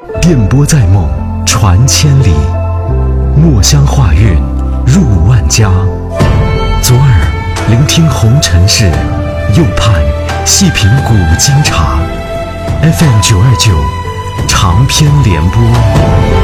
电波在梦，传千里；墨香画韵，入万家。左耳聆听红尘事，右盼细品古今茶。FM 929，长篇联播。